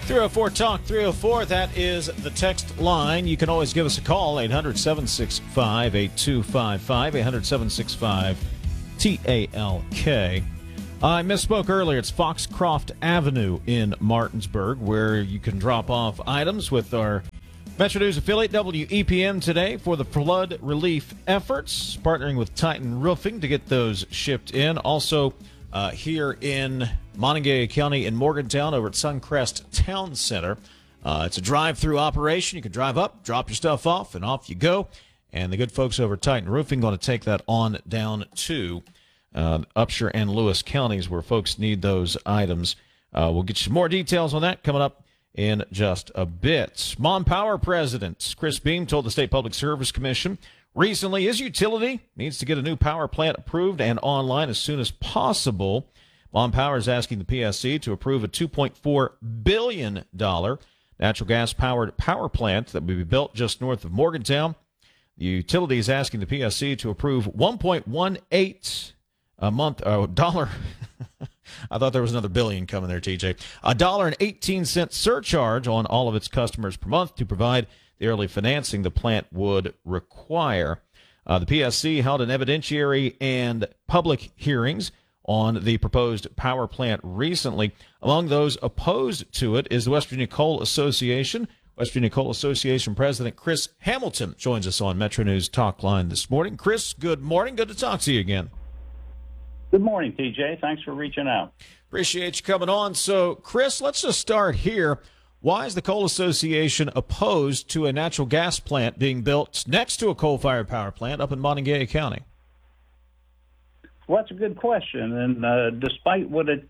304 Talk 304. That is the text line. You can always give us a call, 800-765-8255, 800-765-TALK. I misspoke earlier. It's Foxcroft Avenue in Martinsburg, where you can drop off items with our Metro News affiliate WEPM today for the flood relief efforts, partnering with Titan Roofing to get those shipped in. Also, here in Montague County in Morgantown over at Suncrest Town Center. It's a drive-through operation. You can drive up, drop your stuff off, and off you go. And the good folks over at Titan Roofing going to take that on down to Upshur and Lewis counties where folks need those items. We'll get you more details on that coming up in just a bit. Mon Power President Chris Beam told the State Public Service Commission recently his utility needs to get a new power plant approved and online as soon as possible. Mon Power is asking the PSC to approve a $2.4 billion natural gas-powered power plant that will be built just north of Morgantown. The utility is asking the PSC to approve $1.18 a month dollar. I thought there was another billion coming there, TJ. $1.18 surcharge on all of its customers per month to provide the early financing the plant would require. The PSC held an evidentiary and public hearings on the proposed power plant recently. Among those opposed to it is the West Virginia Coal Association. West Virginia Coal Association President Chris Hamilton joins us on Metro News Talk Line this morning. Chris, good morning. Good to talk to you again. Good morning, TJ. Thanks for reaching out. Appreciate you coming on. So, Chris, let's just start here. Why is the Coal Association opposed to a natural gas plant being built next to a coal-fired power plant up in Montague County? Well, that's a good question. And despite what it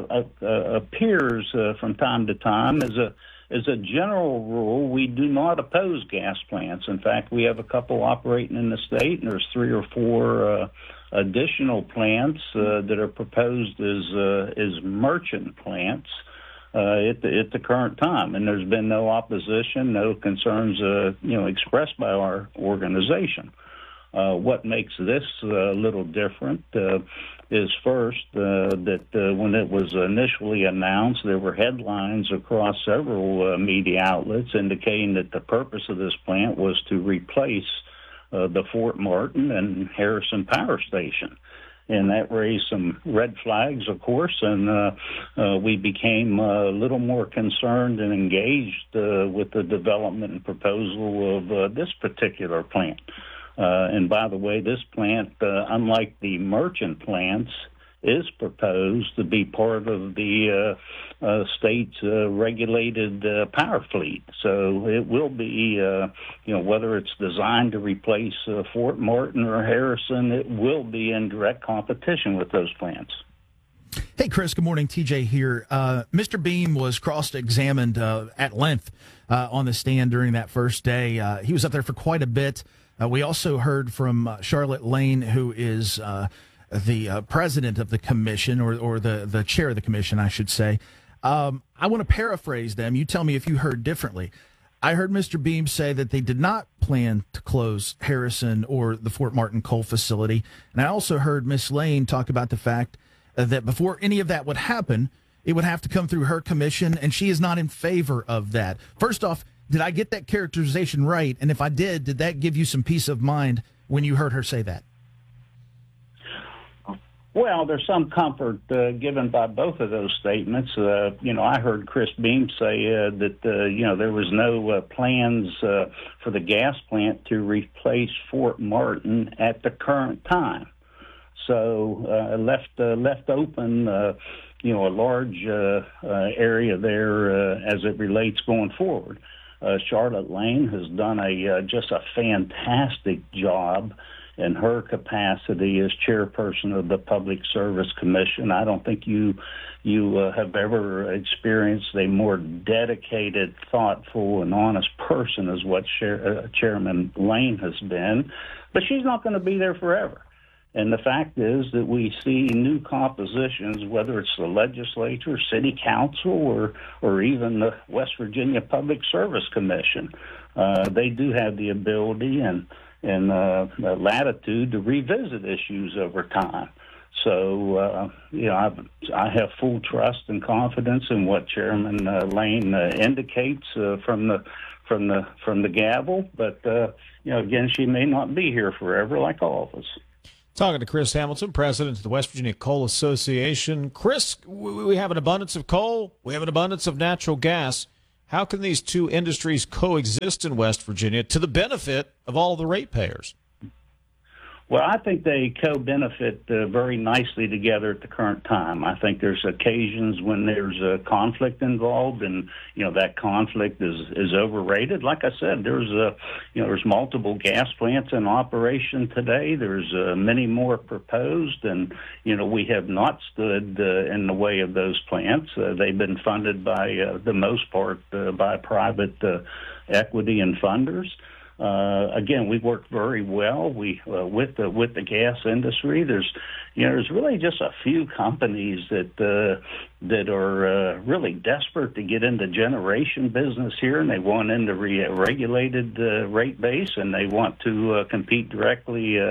appears from time to time, as a general rule, we do not oppose gas plants. In fact, we have a couple operating in the state, and there's 3 or 4 additional plants that are proposed as merchant plants at the current time. And there's been no opposition, no concerns expressed by our organization. What makes this a little different is first that when it was initially announced, there were headlines across several media outlets indicating that the purpose of this plant was to replace the Fort Martin and Harrison Power Station. And that raised some red flags, of course, and we became a little more concerned and engaged with the development and proposal of this particular plant. And by the way, this plant, unlike the merchant plants, is proposed to be part of the state's regulated power fleet. So it will be, whether it's designed to replace Fort Martin or Harrison, it will be in direct competition with those plants. Hey, Chris, good morning. TJ here. Mr. Beam was cross-examined at length on the stand during that first day. He was up there for quite a bit. We also heard from Charlotte Lane, who is the president of the commission, or the chair of the commission, I should say. I want to paraphrase them. You tell me if you heard differently. I heard Mr. Beam say that they did not plan to close Harrison or the Fort Martin coal facility. And I also heard Ms. Lane talk about the fact that before any of that would happen, it would have to come through her commission, and she is not in favor of that. First off, did I get that characterization right? And if I did that give you some peace of mind when you heard her say that? Well, there's some comfort given by both of those statements. I heard Chris Beam say that, there was no plans for the gas plant to replace Fort Martin at the current time. So left open, a large area there as it relates going forward. Charlotte Lane has done just a fantastic job in her capacity as chairperson of the Public Service Commission. I don't think you have ever experienced a more dedicated, thoughtful, and honest person as what Chairman Lane has been. But she's not going to be there forever. And the fact is that we see new compositions, whether it's the legislature, city council, or even the West Virginia Public Service Commission. They do have the ability and latitude to revisit issues over time. So, I have full trust and confidence in what Chairman Lane indicates from the gavel. But again, she may not be here forever, like all of us. Talking to Chris Hamilton, president of the West Virginia Coal Association. Chris, we have an abundance of coal. We have an abundance of natural gas. How can these two industries coexist in West Virginia to the benefit of all the ratepayers? Well, I think they co-benefit very nicely together at the current time. I think there's occasions when there's a conflict involved, and that conflict is overrated. Like I said, there's multiple gas plants in operation today. There's many more proposed, and we have not stood in the way of those plants. They've been funded by the most part by private equity and funders. Again, we work very well. We with the gas industry. There's really just a few companies that are really desperate to get into generation business here, and they want into regulated rate base, and they want to compete directly.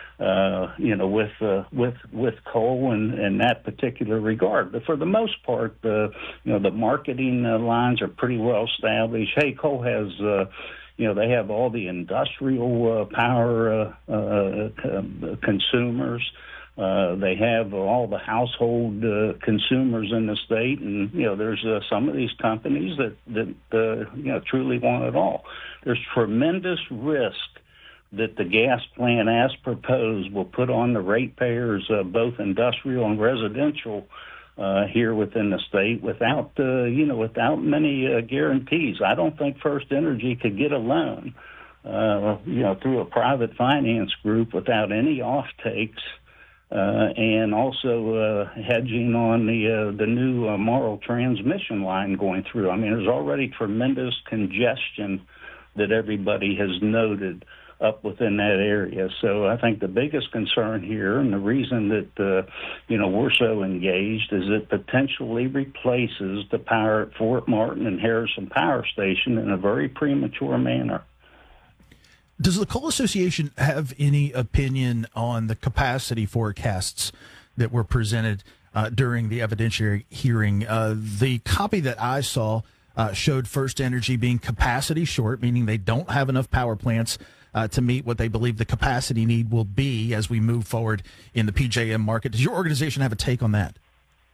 With coal in that particular regard. But for the most part, the marketing lines are pretty well established. Hey, coal has. They have all the industrial power consumers. They have all the household consumers in the state, and there's some of these companies that truly want it all. There's tremendous risk that the gas plant, as proposed, will put on the ratepayers, both industrial and residential, here within the state without many guarantees. I don't think First Energy could get a loan, through a private finance group without any offtakes, and also hedging on the new Morrill transmission line going through. I mean, there's already tremendous congestion that everybody has noted up within that area. So I think the biggest concern here, and the reason that we're so engaged, is it potentially replaces the power at Fort Martin and Harrison Power Station in a very premature manner. Does the Coal Association have any opinion on the capacity forecasts that were presented during the evidentiary hearing? The copy that I saw showed First Energy being capacity short, meaning they don't have enough power plants to meet what they believe the capacity need will be as we move forward in the PJM market. Does your organization have a take on that?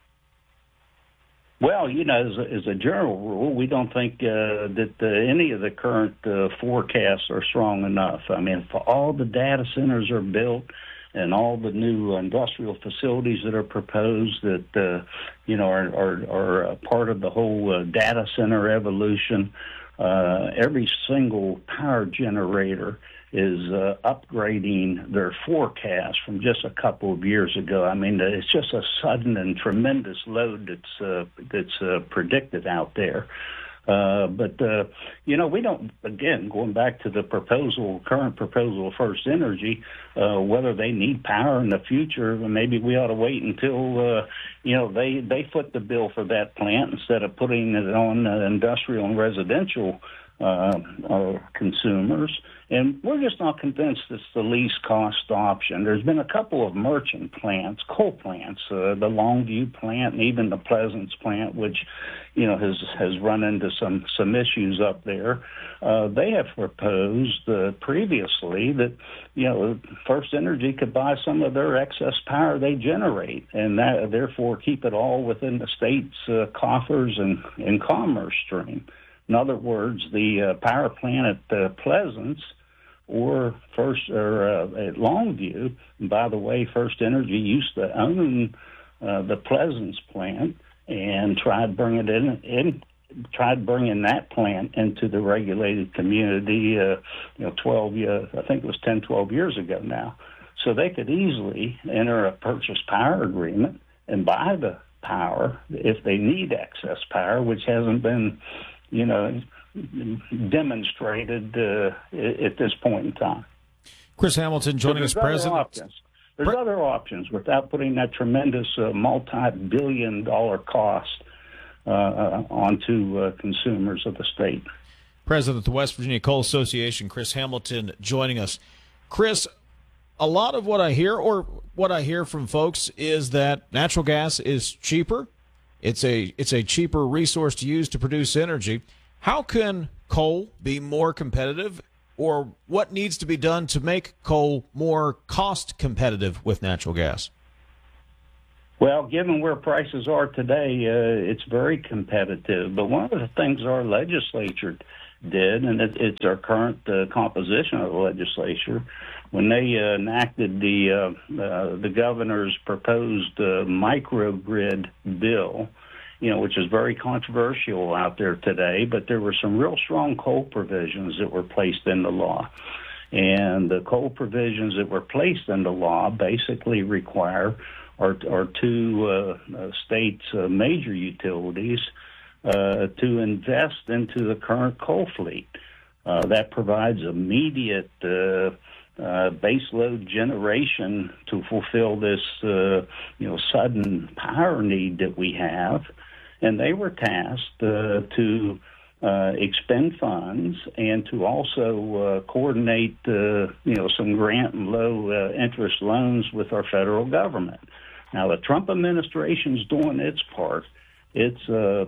Well, as a general rule, we don't think that any of the current forecasts are strong enough. I mean, if all the data centers are built and all the new industrial facilities that are proposed that, are part of the whole data center evolution, every single power generator is upgrading their forecast from just a couple of years ago. I mean, it's just a sudden and tremendous load that's predicted out there. But we don't, again, going back to the current proposal of First Energy, whether they need power in the future, maybe we ought to wait until, they foot the bill for that plant instead of putting it on industrial and residential consumers. And we're just not convinced it's the least cost option. There's been a couple of merchant plants, coal plants, the Longview plant and even the Pleasance plant, which, has run into some issues up there. They have proposed previously that, First Energy could buy some of their excess power they generate and that therefore keep it all within the state's coffers and commerce stream. In other words, the power plant at Pleasance or at Longview. And by the way, First Energy used to own the Pleasance plant and tried bringing that plant into the regulated community. 12 years, I think it was 10, 12 years ago now. So they could easily enter a purchase power agreement and buy the power if they need excess power, which hasn't been, demonstrated at this point in time. Chris Hamilton joining us, President. There's other options without putting that tremendous multi-billion-dollar cost onto consumers of the state. President of the West Virginia Coal Association, Chris Hamilton, joining us. Chris, a lot of what I hear from folks is that natural gas is cheaper. It's a cheaper resource to use to produce energy. How can coal be more competitive, or what needs to be done to make coal more cost competitive with natural gas? Well, given where prices are today, it's very competitive. But one of the things our legislature did, and it's our current composition of the legislature, when they enacted the governor's proposed microgrid bill, which is very controversial out there today, but there were some real strong coal provisions that were placed into law. And the coal provisions that were placed into law basically require our two states' major utilities to invest into the current coal fleet. That provides immediate baseload generation to fulfill this, sudden power need that we have. And they were tasked to expend funds and to also coordinate, some grant and low interest loans with our federal government. Now, the Trump administration's doing its part. It's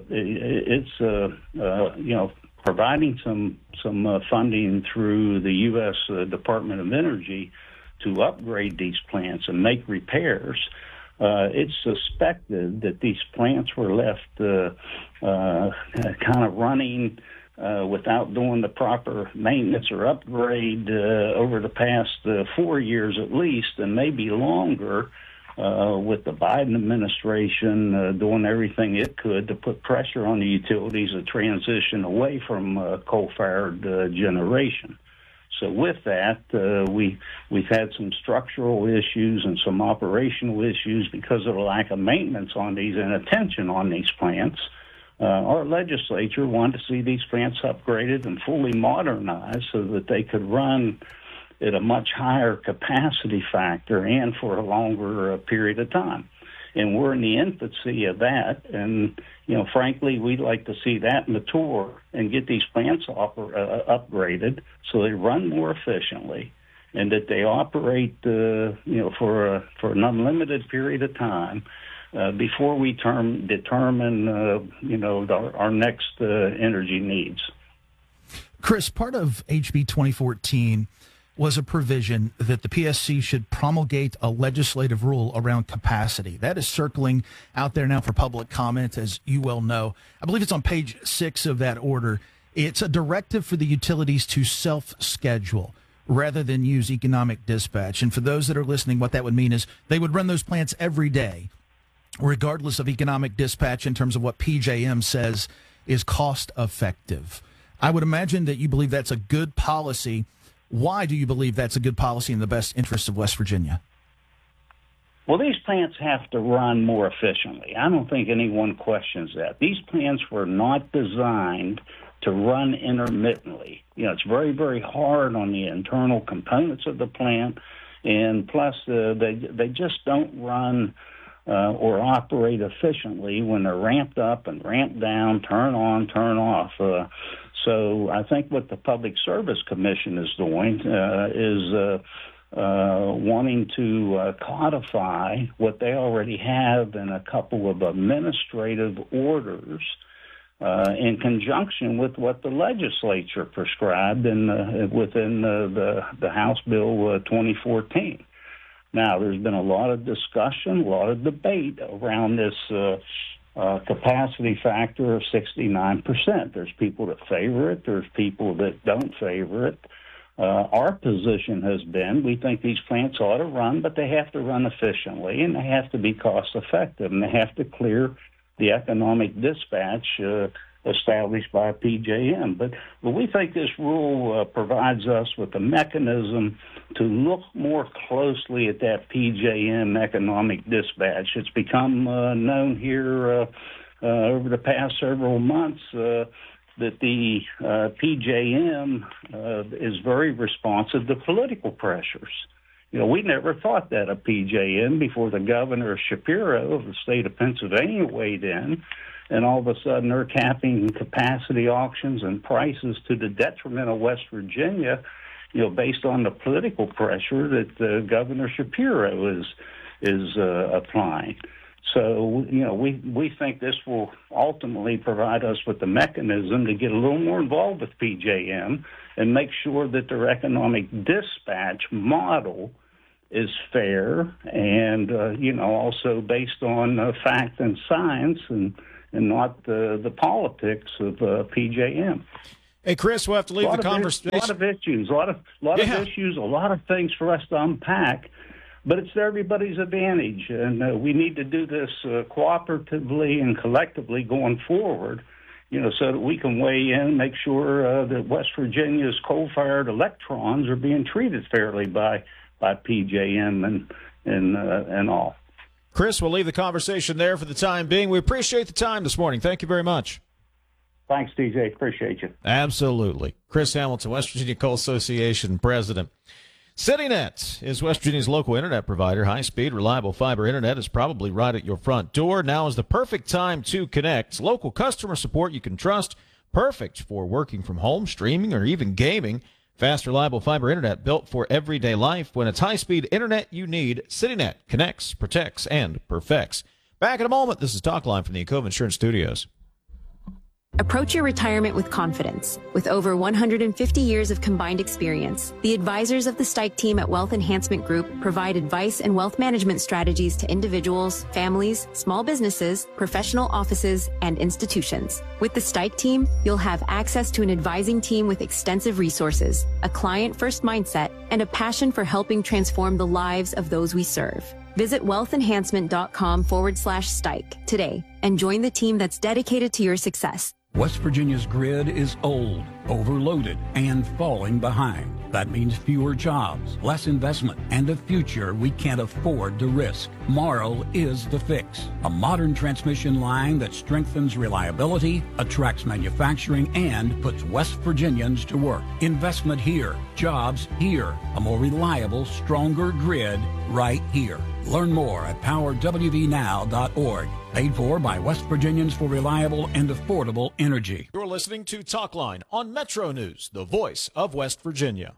providing some funding through the U.S. Department of Energy to upgrade these plants and make repairs. It's suspected that these plants were left kind of running without doing the proper maintenance or upgrade over the past 4 years at least, and maybe longer, with the Biden administration doing everything it could to put pressure on the utilities to transition away from coal-fired generation. So with that, we've had some structural issues and some operational issues because of the lack of maintenance on these and attention on these plants. Our legislature wanted to see these plants upgraded and fully modernized so that they could run at a much higher capacity factor and for a longer period of time. And we're in the infancy of that. And, frankly, we'd like to see that mature and get these plants upgraded so they run more efficiently and that they operate, for an unlimited period of time before we determine, our next energy needs. Chris, part of HB 2014 was a provision that the PSC should promulgate a legislative rule around capacity. That is circling out there now for public comment, as you well know. I believe it's on page 6 of that order. It's a directive for the utilities to self-schedule rather than use economic dispatch. And for those that are listening, what that would mean is they would run those plants every day, regardless of economic dispatch in terms of what PJM says is cost effective. I would imagine that you believe that's a good policy. Why do you believe that's a good policy in the best interest of West Virginia? Well, these plants have to run more efficiently. I don't think anyone questions that. These plants were not designed to run intermittently. It's very, very hard on the internal components of the plant, and plus they just don't run or operate efficiently when they're ramped up and ramped down, turn on, turn off. So I think what the Public Service Commission is doing is wanting to codify what they already have in a couple of administrative orders in conjunction with what the legislature prescribed within the House Bill 2014. Now, there's been a lot of discussion, a lot of debate around this capacity factor of 69%. There's people that favor it. There's people that don't favor it. Our position has been we think these plants ought to run, but they have to run efficiently, and they have to be cost effective, and they have to clear the economic dispatch established by PJM. But we think this rule provides us with a mechanism to look more closely at that PJM economic dispatch. It's become known here over the past several months that the PJM is very responsive to political pressures. We never thought that of PJM before the governor Shapiro of the state of Pennsylvania weighed in, and all of a sudden they're capping capacity auctions and prices to the detriment of West Virginia. based on the political pressure that Governor Shapiro is applying. So, we think this will ultimately provide us with the mechanism to get a little more involved with PJM and make sure that their economic dispatch model is fair and, also based on fact and science and not the politics of PJM. Hey, Chris, we'll have to leave the conversation. A lot of issues, a lot of issues, a lot of things for us to unpack. But it's to everybody's advantage, and we need to do this cooperatively and collectively going forward, so that we can weigh in and make sure that West Virginia's coal-fired electrons are being treated fairly by PJM and all. Chris, we'll leave the conversation there for the time being. We appreciate the time this morning. Thank you very much. Thanks, DJ. Appreciate you. Absolutely. Chris Hamilton, West Virginia Coal Association president. CityNet is West Virginia's local internet provider. High-speed, reliable fiber internet is probably right at your front door. Now is the perfect time to connect. Local customer support you can trust. Perfect for working from home, streaming, or even gaming. Fast, reliable fiber internet built for everyday life. When it's high-speed internet you need, CityNet connects, protects, and perfects. Back in a moment. This is Talkline from the Encova Insurance Studios. Approach your retirement with confidence. With over 150 years of combined experience, the advisors of the Stike team at Wealth Enhancement Group provide advice and wealth management strategies to individuals, families, small businesses, professional offices, and institutions. With the Stike team, you'll have access to an advising team with extensive resources, a client-first mindset, and a passion for helping transform the lives of those we serve. Visit wealthenhancement.com/Stike today and join the team that's dedicated to your success. West Virginia's grid is old, overloaded, and falling behind. That means fewer jobs, less investment, and a future we can't afford to risk. Marl is the fix. A modern transmission line that strengthens reliability, attracts manufacturing, and puts West Virginians to work. Investment here, jobs here, a more reliable, stronger grid right here. Learn more at powerwvnow.org. Paid for by West Virginians for reliable and affordable energy. You're listening to Talkline on Metro News, the voice of West Virginia.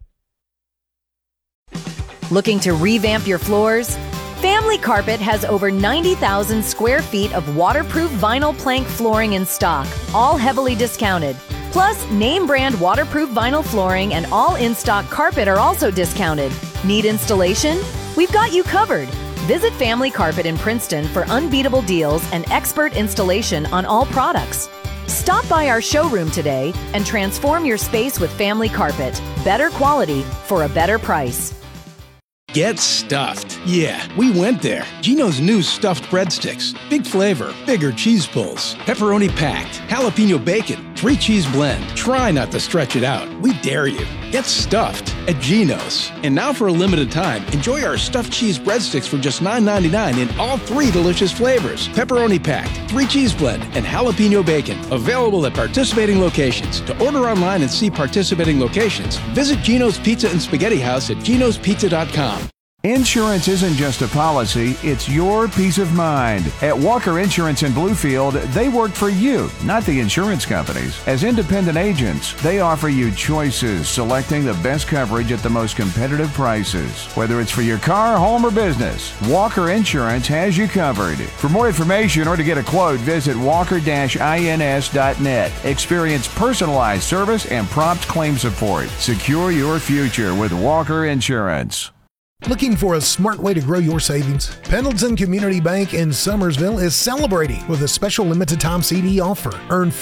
Looking to revamp your floors? Family Carpet has over 90,000 square feet of waterproof vinyl plank flooring in stock, all heavily discounted. Plus, name brand waterproof vinyl flooring and all in-stock carpet are also discounted. Need installation? We've got you covered. Visit Family Carpet in Princeton for unbeatable deals and expert installation on all products. Stop by our showroom today and transform your space with Family Carpet. Better quality for a better price. Get stuffed. Yeah, we went there. Geno's new stuffed breadsticks. Big flavor, bigger cheese pulls, pepperoni packed, jalapeno bacon, 3-cheese blend. Try not to stretch it out. We dare you. Get stuffed at Geno's. And now for a limited time, enjoy our stuffed cheese breadsticks for just $9.99 in all 3 delicious flavors. Pepperoni packed, 3-cheese blend, and jalapeno bacon. Available at participating locations. To order online and see participating locations, visit Geno's Pizza and Spaghetti House at genospizza.com. Insurance isn't just a policy, it's your peace of mind. At Walker Insurance in Bluefield, they work for you, not the insurance companies. As independent agents, they offer you choices, selecting the best coverage at the most competitive prices. Whether it's for your car, home, or business, Walker Insurance has you covered. For more information or to get a quote, visit walker-ins.net. Experience personalized service and prompt claim support. Secure your future with Walker Insurance. Looking for a smart way to grow your savings? Pendleton Community Bank in Summersville is celebrating with a special limited time CD offer. Earn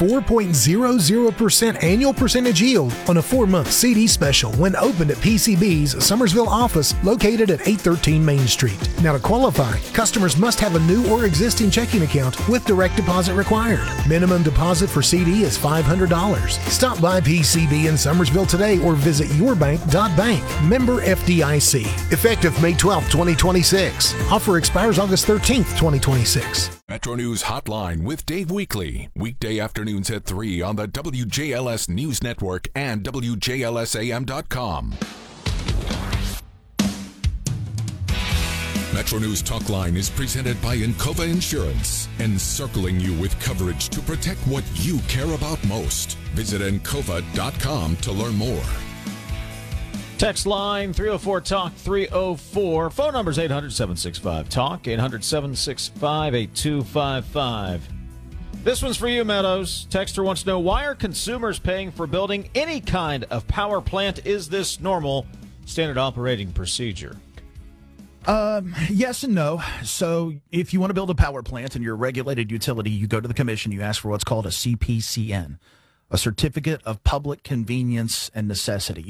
4.00% annual percentage yield on a 4-month CD special when opened at PCB's Summersville office located at 813 Main Street. Now to qualify, customers must have a new or existing checking account with direct deposit required. Minimum deposit for CD is $500. Stop by PCB in Summersville today or visit yourbank.bank. Member FDIC. Effective May 12, 2026. Offer expires August 13, 2026. Metro News Hotline with Dave Weekly. Weekday afternoons at 3 on the WJLS News Network and WJLSAM.com. Metro News Talkline is presented by Encova Insurance, encircling you with coverage to protect what you care about most. Visit Encova.com to learn more. Text line 304-TALK-304. Phone number is 800-765-TALK, 800-765-8255. This one's for you, Meadows. Texter wants to know, why are consumers paying for building any kind of power plant? Is this normal standard operating procedure? Yes and no. So if you want to build a power plant and you're a regulated utility, you go to the commission, you ask for what's called a CPCN, a Certificate of Public Convenience and Necessity.